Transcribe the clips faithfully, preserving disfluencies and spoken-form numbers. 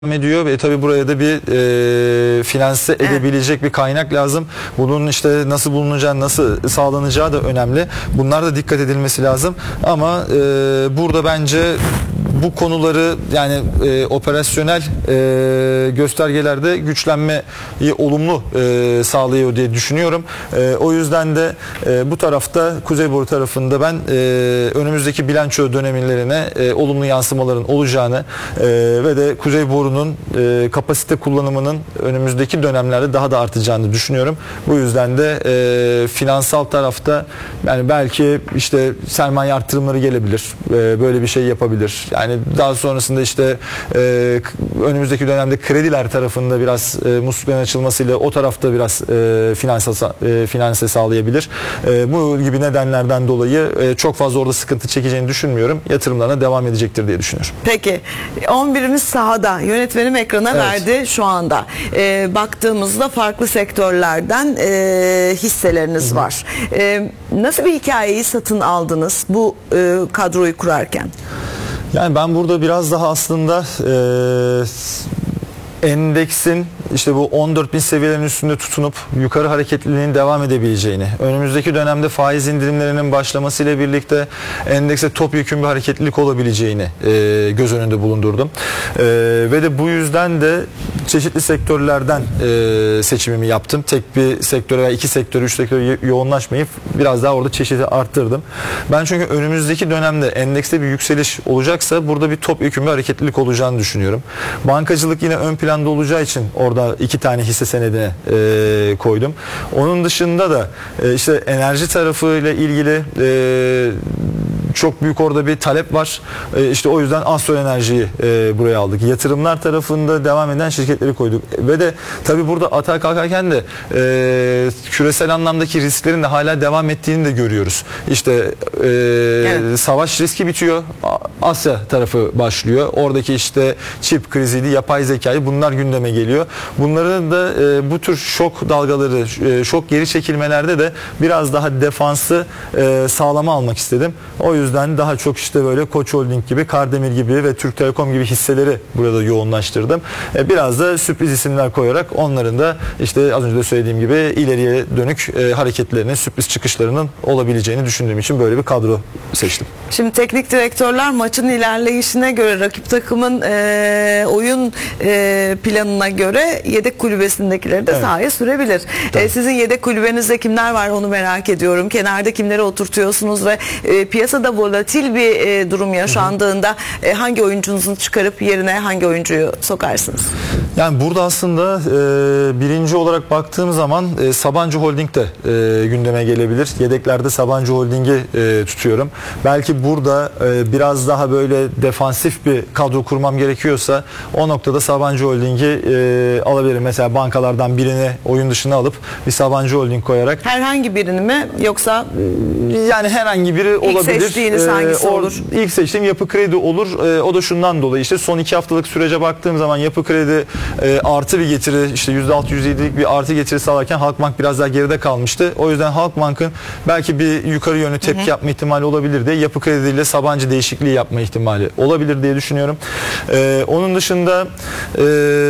ediyor ve tabii buraya da bir e, finanse edebilecek bir kaynak lazım. Bunun işte nasıl bulunacağı, nasıl sağlanacağı da önemli. Bunlar da dikkat edilmesi lazım. Ama e, burada bence bu konuları yani e, operasyonel e, göstergelerde güçlenmeyi olumlu e, sağlıyor diye düşünüyorum. E, o yüzden de e, bu tarafta Kuzey Boru tarafında ben e, önümüzdeki bilanço dönemlerine e, olumlu yansımaların olacağını e, ve de Kuzey Boru'nun e, kapasite kullanımının önümüzdeki dönemlerde daha da artacağını düşünüyorum. Bu yüzden de e, finansal tarafta yani belki işte sermaye artırımları gelebilir. E, böyle bir şey yapabilir. Yani daha sonrasında işte e, önümüzdeki dönemde krediler tarafında biraz e, muslukların açılmasıyla o tarafta biraz e, finansa, e, finanse sağlayabilir. E, bu gibi nedenlerden dolayı e, çok fazla orada sıkıntı çekeceğini düşünmüyorum. Yatırımlarına devam edecektir diye düşünüyorum. Peki on birimiz sahada. Yönetmenim ekrana evet. verdi şu anda. E, baktığımızda farklı sektörlerden e, hisseleriniz Hı-hı. var. E, nasıl bir hikayeyi satın aldınız bu e, kadroyu kurarken? Yani ben burada biraz daha aslında e, endeksin işte bu on dört bin seviyelerin üstünde tutunup yukarı hareketliliğinin devam edebileceğini, önümüzdeki dönemde faiz indirimlerinin başlamasıyla birlikte endekse topyekün bir hareketlilik olabileceğini e, göz önünde bulundurdum. E, ve de bu yüzden de çeşitli sektörlerden e, seçimimi yaptım. Tek bir sektöre veya iki sektöre, üç sektöre yoğunlaşmayıp biraz daha orada çeşidi arttırdım. Ben çünkü önümüzdeki dönemde endekste bir yükseliş olacaksa burada bir topyekün bir hareketlilik olacağını düşünüyorum. Bankacılık yine ön planda olacağı için orada iki tane hisse senedine e, koydum. Onun dışında da e, işte enerji tarafıyla ilgili e, çok büyük orada bir talep var. E, işte o yüzden Astor Enerji'yi e, buraya aldık. Yatırımlar tarafında devam eden şirketleri koyduk. Ve de tabii burada atağa kalkarken de e, küresel anlamdaki risklerin de hala devam ettiğini de görüyoruz. İşte e, evet. savaş riski bitiyor. Asya tarafı başlıyor. Oradaki işte çip kriziydi, yapay zekayı bunlar gündeme geliyor. Bunların da e, bu tür şok dalgaları, e, şok geri çekilmelerde de biraz daha defansı e, sağlama almak istedim. O yüzden daha çok işte böyle Koç Holding gibi, Kardemir gibi ve Türk Telekom gibi hisseleri burada yoğunlaştırdım. E, biraz da sürpriz isimler koyarak onların da işte az önce de söylediğim gibi ileriye dönük e, hareketlerinin, sürpriz çıkışlarının olabileceğini düşündüğüm için böyle bir kadro seçtim. Şimdi teknik direktörler maçın ilerleyişine göre, rakip takımın e, oyun e, planına göre yedek kulübesindekileri de evet. sahaya sürebilir. E, sizin yedek kulübenizde kimler var onu merak ediyorum. Kenarda kimleri oturtuyorsunuz ve e, piyasada volatil bir e, durum yaşandığında e, hangi oyuncunuzu çıkarıp yerine hangi oyuncuyu sokarsınız? Yani burada aslında e, birinci olarak baktığım zaman e, Sabancı Holding de e, gündeme gelebilir. Yedeklerde Sabancı Holding'i e, tutuyorum. Belki burada e, biraz daha böyle defansif bir kadro kurmam gerekiyorsa o noktada Sabancı Holding'i e, alabilirim. Mesela bankalardan birini oyun dışına alıp bir Sabancı Holding koyarak. Herhangi birini mi yoksa? Yani herhangi biri ilk olabilir. İlk seçtiğiniz hangisi e, olur? İlk seçtiğim Yapı Kredi olur. E, o da şundan dolayı işte son iki haftalık sürece baktığım zaman Yapı Kredi e, artı bir getiri işte yüzde altı yüzde yedilik bir artı getiri sağlarken Halkbank biraz daha geride kalmıştı. O yüzden Halkbank'ın belki bir yukarı yönlü tepki hı hı. yapma ihtimali olabilir diye Yapı Kredi ile Sabancı değişikliği yapma ihtimali olabilir diye düşünüyorum. E, onun dışında e,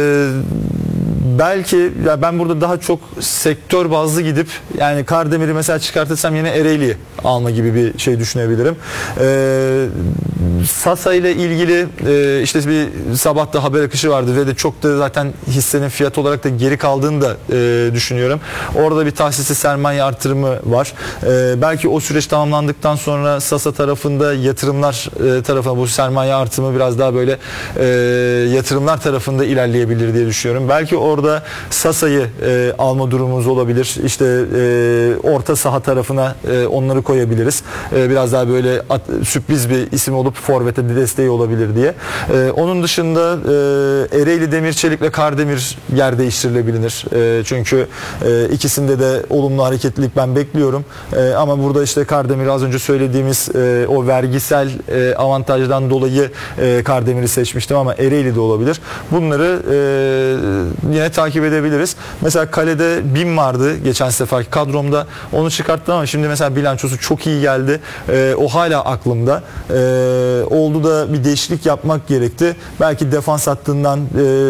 belki ya ben burada daha çok sektör bazlı gidip yani Kardemir'i mesela çıkartırsam yine Ereğli'yi alma gibi bir şey düşünebilirim. Ee, Sasa ile ilgili e, işte bir sabahta haber akışı vardı ve de çok da zaten hissenin fiyat olarak da geri kaldığını da e, düşünüyorum. Orada bir tahsisli sermaye artırımı var. E, belki o süreç tamamlandıktan sonra Sasa tarafında yatırımlar e, tarafına bu sermaye artımı biraz daha böyle e, yatırımlar tarafında ilerleyebilir diye düşünüyorum. Belki orada Sasa'yı e, alma durumumuz olabilir. İşte e, orta saha tarafına e, onları koyabiliriz. E, biraz daha böyle at, sürpriz bir isim olup forvete de desteği olabilir diye. E, onun dışında e, Ereğli Demir Çelik ve Kardemir yer değiştirilebilir. E, çünkü e, ikisinde de olumlu hareketlilik ben bekliyorum. E, ama burada işte Kardemir az önce söylediğimiz e, o vergisel e, avantajdan dolayı e, Kardemir'i seçmiştim ama Ereğli de olabilir. Bunları e, yine takip edebiliriz. Mesela kalede BİM vardı geçen seferki kadromda. Onu çıkarttım ama şimdi mesela bilançosu çok iyi geldi. E, o hala aklımda. E, oldu da bir değişiklik yapmak gerekti. Belki defans hattından e,